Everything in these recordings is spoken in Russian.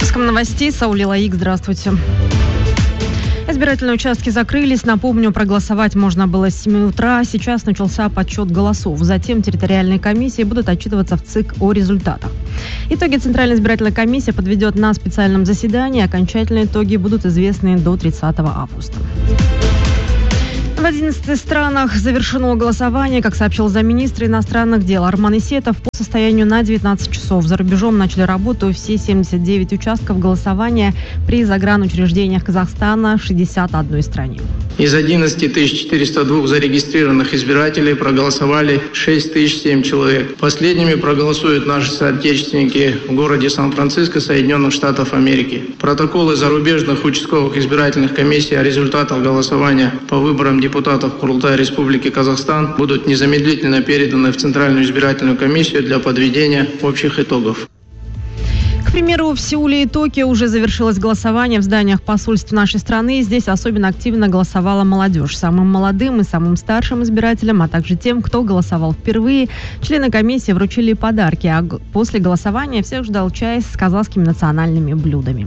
Выпуском новостей Саули Лаик. Здравствуйте. Избирательные участки закрылись. Напомню, проголосовать можно было с 7 утра. Сейчас начался подсчет голосов. Затем территориальные комиссии будут отчитываться в ЦИК о результатах. Итоги Центральная избирательная комиссия подведет на специальном заседании. Окончательные итоги будут известны до 30 августа. В 11 странах завершено голосование, как сообщил замминистра иностранных дел Арман Исетов, по состоянию на 19 часов. За рубежом начали работу все 79 участков голосования при загранучреждениях Казахстана в 61 стране. Из 11 402 зарегистрированных избирателей проголосовали 6007 человек. Последними проголосуют наши соотечественники в городе Сан-Франциско, Соединенных Штатов Америки. Протоколы зарубежных участковых избирательных комиссий о результатах голосования по выборам депутатов Курултая Республики Казахстан будут незамедлительно переданы в Центральную избирательную комиссию для подведения общих итогов. К примеру, в Сеуле и Токио уже завершилось голосование в зданиях посольств нашей страны. Здесь особенно активно голосовала молодежь. Самым молодым и самым старшим избирателям, а также тем, кто голосовал впервые, члены комиссии вручили подарки. А после голосования всех ждал чай с казахскими национальными блюдами.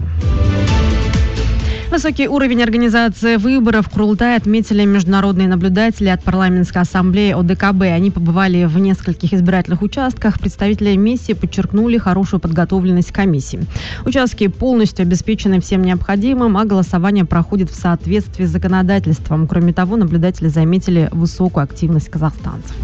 Высокий уровень организации выборов в Курултае отметили международные наблюдатели от парламентской ассамблеи ОДКБ. Они побывали в нескольких избирательных участках. Представители миссии подчеркнули хорошую подготовленность комиссии. Участки полностью обеспечены всем необходимым, а голосование проходит в соответствии с законодательством. Кроме того, наблюдатели заметили высокую активность казахстанцев.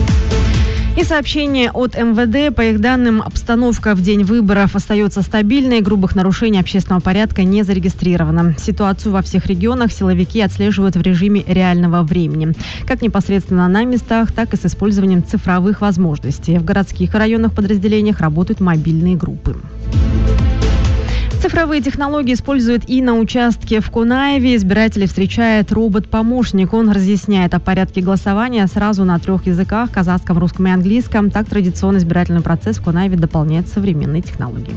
И сообщение от МВД. По их данным, обстановка в день выборов остается стабильной, грубых нарушений общественного порядка не зарегистрировано. Ситуацию во всех регионах силовики отслеживают в режиме реального времени. Как непосредственно на местах, так и с использованием цифровых возможностей. В городских и районных подразделениях работают мобильные группы. Цифровые технологии используют и на участке в Конаеве. Избиратели встречает робот-помощник. Он разъясняет о порядке голосования сразу на 3 языках – казахском, русском и английском. Так традиционный избирательный процесс в Конаеве дополняет современные технологии.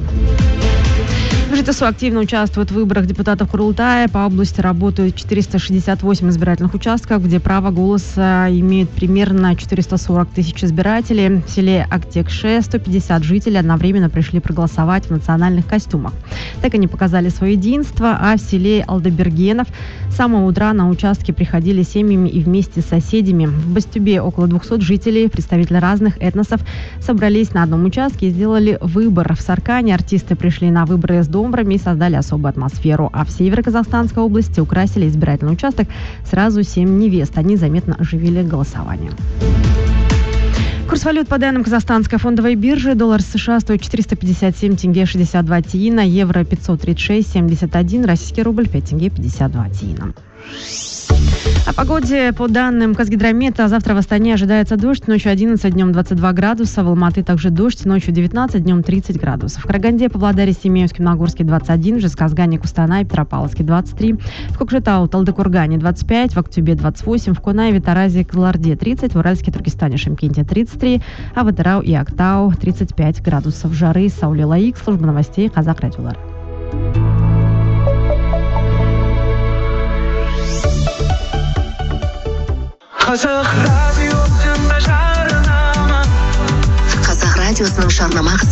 В ЖТСУ активно участвуют в выборах депутатов Курултая. По области работают 468 избирательных участков, где право голоса имеют примерно 440 тысяч избирателей. В селе Актекше 150 жителей одновременно пришли проголосовать в национальных костюмах. Так они показали свое единство, а в селе Алдабергенов с самого утра на участке приходили семьями и вместе с соседями. В Бастюбе около 200 жителей, представители разных этносов, собрались на одном участке и сделали выбор. В Саркане артисты пришли на выборы с домбрами и создали особую атмосферу. А в Северо-Казахстанской области украсили избирательный участок сразу 7 невест. Они заметно оживили голосование. Курс валют по данным Казахстанской фондовой биржи. Доллар США стоит 457 тенге 62 тиина, евро 536,71, российский рубль 5 тенге 52 тиина. О погоде по данным Казгидромета. Завтра в Астане ожидается дождь, ночью 11, днем 22 градуса. В Алматы также дождь, ночью 19, днем 30 градусов. В Караганде, Павлодаре, Семеевске, Нагорске 21, в Жезказгане, Кустанай, Петропавловске 23, в Кокшетау, Талдыкургане 25, в Актюбе 28, в Конаеве, Таразе, Каларде 30, в Уральске, Туркестане, Шымкенте 33, а в Атырау и Актау 35 градусов жары. Саули Лаик, служба новостей Казах Радиолар. Қазақ радиосының жарнама